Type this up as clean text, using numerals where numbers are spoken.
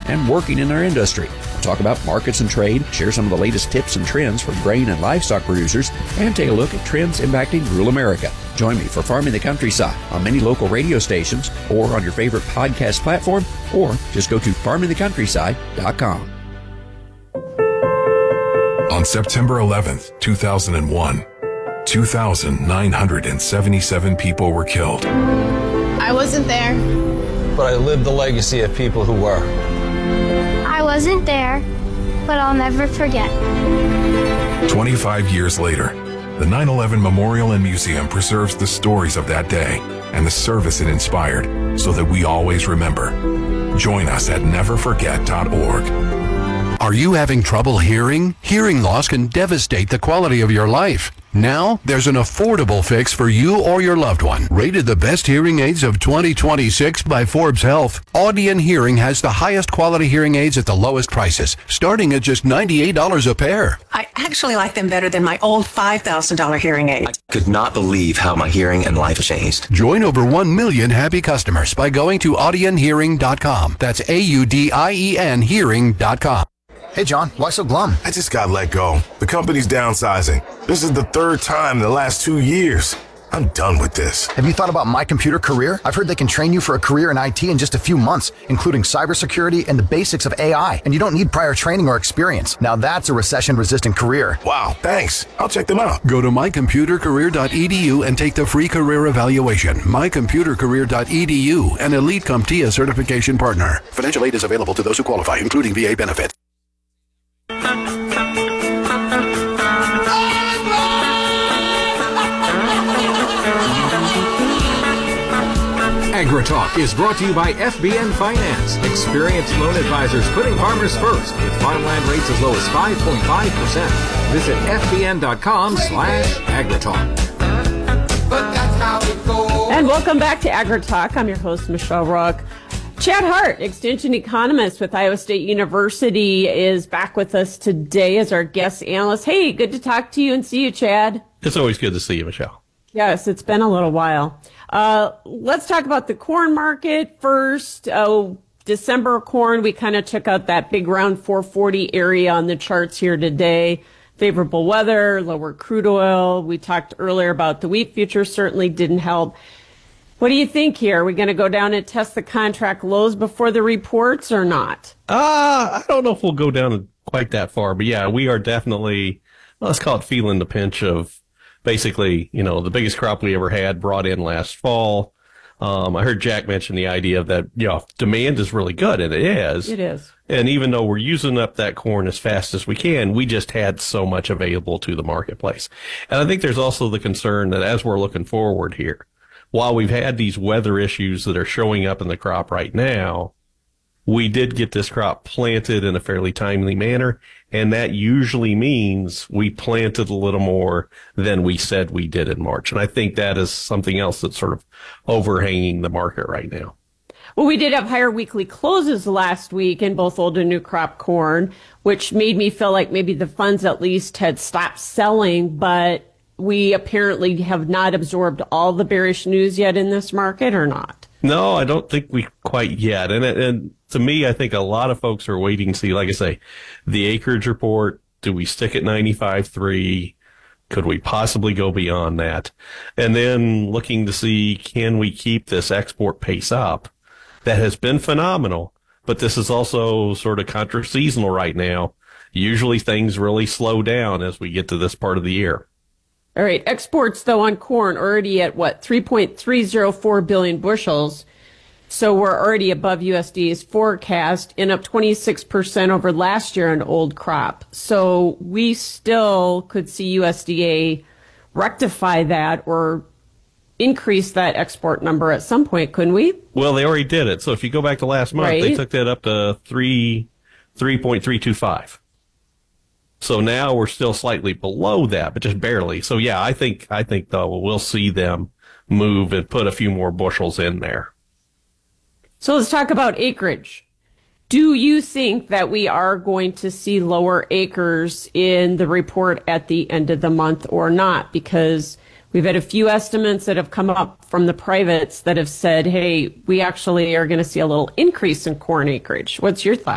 and working in their industry. We'll talk about markets and trade, share some of the latest tips and trends from grain and livestock producers, and take a look at trends impacting rural America. Join me for Farming the Countryside on many local radio stations or on your favorite podcast platform, or just go to farmingthecountryside.com. On September 11th, 2001, 2,977 people were killed. I wasn't there, but I lived the legacy of people who were. I wasn't there, but I'll never forget. 25 years later, the 9/11 Memorial and Museum preserves the stories of that day and the service it inspired so that we always remember. Join us at neverforget.org. Are you having trouble hearing? Hearing loss can devastate the quality of your life. Now, there's an affordable fix for you or your loved one. Rated the best hearing aids of 2026 by Forbes Health, Audion Hearing has the highest quality hearing aids at the lowest prices, starting at just $98 a pair. I actually like them better than my old $5,000 hearing aid. I could not believe how my hearing and life changed. Join over 1 million happy customers by going to audionhearing.com. That's AUDIEN hearing.com. Hey, John, why so glum? I just got let go. The company's downsizing. This is the third time in the last 2 years. I'm done with this. Have you thought about My Computer Career? I've heard they can train you for a career in IT in just a few months, including cybersecurity and the basics of AI. And you don't need prior training or experience. Now that's a recession-resistant career. Wow, thanks. I'll check them out. Go to mycomputercareer.edu and take the free career evaluation. mycomputercareer.edu, an Elite CompTIA certification partner. Financial aid is available to those who qualify, including VA benefits. AgriTalk is brought to you by FBN Finance. Experienced loan advisors putting farmers first with farmland rates as low as 5.5%. Visit FBN.com/AgriTalk. And welcome back to AgriTalk. I'm your host, Michelle Rook. Chad Hart, extension economist with Iowa State University, is back with us today as our guest analyst. Hey, good to talk to you and see you, Chad. It's always good to see you, Michelle. Yes, it's been a little while. Let's talk about the corn market first. December corn, we kind of took out that big round 440 area on the charts here today. Favorable weather, lower crude oil. We talked earlier about the wheat futures, certainly didn't help. What do you think here? Are we going to go down and test the contract lows before the reports or not? I don't know if we'll go down quite that far, but yeah, we are definitely, let's call it feeling the pinch of basically, the biggest crop we ever had brought in last fall. I heard Jack mention the idea that, demand is really good, and it is. It is. And even though we're using up that corn as fast as we can, we just had so much available to the marketplace. And I think there's also the concern that as we're looking forward here, while we've had these weather issues that are showing up in the crop right now, we did get this crop planted in a fairly timely manner, and that usually means we planted a little more than we said we did in March. And I think that is something else that's sort of overhanging the market right now. Well, we did have higher weekly closes last week in both old and new crop corn, which made me feel like maybe the funds at least had stopped selling, but we apparently have not absorbed all the bearish news yet in this market, or not? No, I don't think we quite yet. And to me, I think a lot of folks are waiting to see, like I say, the acreage report. Do we stick at 95.3? Could we possibly go beyond that? And then looking to see, can we keep this export pace up? That has been phenomenal, but this is also sort of contra-seasonal right now. Usually things really slow down as we get to this part of the year. All right. Exports, though, on corn already at 3.304 billion bushels. So we're already above USDA's forecast and up 26% over last year on old crop. So we still could see USDA rectify that or increase that export number at some point, couldn't we? Well, they already did it. So if you go back to last month, They took that up to 3.325. So now we're still slightly below that, but just barely. So yeah, I think though we'll see them move and put a few more bushels in there. So let's talk about acreage. Do you think that we are going to see lower acres in the report at the end of the month or not? Because we've had a few estimates that have come up from the privates that have said, hey, we actually are going to see a little increase in corn acreage. What's your thought?